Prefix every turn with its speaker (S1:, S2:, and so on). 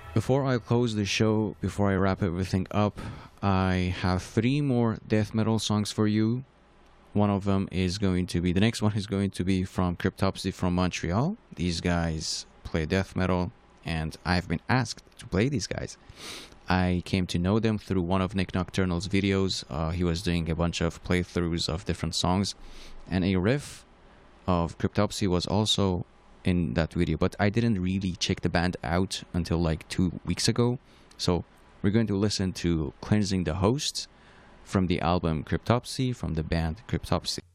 S1: Before I close the show, before I wrap everything up, I have three more death metal songs for you. One of them is going to be, the next one is going to be from Cryptopsy from Montreal. These guys play death metal, and I've been asked to play these guys. I came to know them through one of Nick Nocturnal's videos. He was doing a bunch of playthroughs of different songs, and a riff of Cryptopsy was also in that video, but I didn't really check the band out until like 2 weeks ago. So we're going to listen to Cleansing the Host from the album Cryptopsy from the band Cryptopsy.